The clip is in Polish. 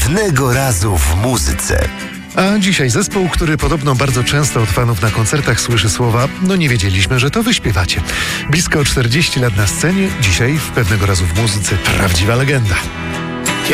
Pewnego razu w muzyce. A dzisiaj zespół, który podobno bardzo często od fanów na koncertach słyszy słowa „no nie wiedzieliśmy, że to wy śpiewacie”. Blisko 40 lat na scenie, dzisiaj w Pewnego razu w muzyce prawdziwa legenda.